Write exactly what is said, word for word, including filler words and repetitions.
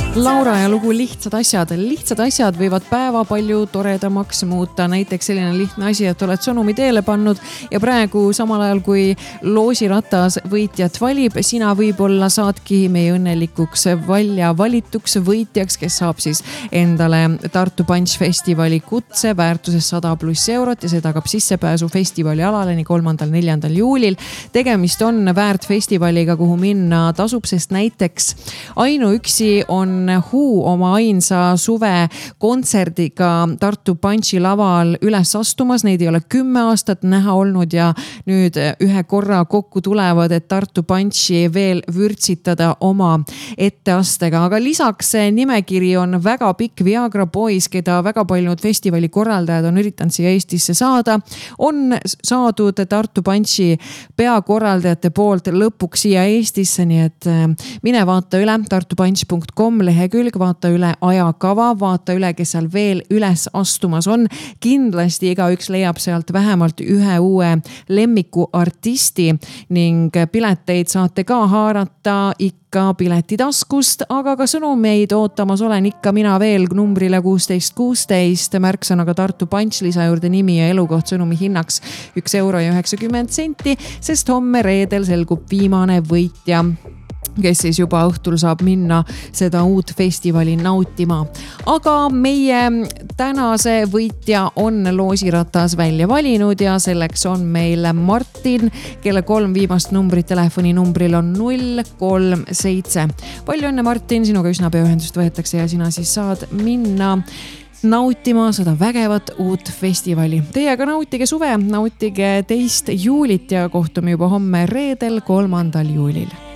Laura ja lugu Lihtsad asjad. Lihtsad asjad võivad päeva palju toredamaks muuta. Näiteks selline lihtne asi, et oled sõnumi teele pannud ja praegu samal ajal kui loosiratas võitjat valib, sina võib-olla saadki meie õnnelikuks valja valituks võitjaks, kes saab siis endale Tartu Punch festivali kutse väärtuses sada pluss eurot ja see tagab sissepääsu festivali alale nii kolmandal neljandal juulil. Tegemist on väärt festivaliga, kuhu minna tasub, sest näiteks ainuüksi on Huu oma ainsa suve kontserdiga Tartu Punchi laval üles astumas. Neid ei ole kümme aastat näha olnud ja nüüd ühe korra kokku tulevad, et Tartu Punchi veel vürtsitada oma etteastega. Aga lisaks nimekiri on väga pikk. Viagra Boys, keda väga paljud festivali korraldajad on üritanud siia Eestisse saada, on saadud Tartu Punchi peakorraldajate poolt lõpuks siia Eestisse, nii et mine vaata üle tartupunch punkt com lehekülg, vaata üle ajakava, vaata üle, kes seal veel üles astumas on. Kindlasti igaüks leiab sealt vähemalt ühe uue lemmiku artisti ning pileteid saate ka haarata ikka piletitaskust, aga ka sõnumeid ootamas olen ikka mina veel numbrile kuusteist kuusteist, märksõnaga Tartu Punch, lisa juurde nimi ja elukoht, sõnumi hinnaks üks euro ja üheksakümmend senti, sest homme reedel selgub viimane võitja, kes siis juba õhtul saab minna seda uut festivali nautima. Aga meie tänase võitja on loosiratas välja valinud ja selleks on meil Martin, kelle kolm viimast numbrit telefoni numbril on null kolm seitse. Palju õnne, Martin, sinuga üsna pea ühendust võetakse ja sina siis saad minna nautima seda vägevat uut festivali. Teie ka nautige suve, nautige teist juulit ja kohtume juba homme reedel kolmandal juulil.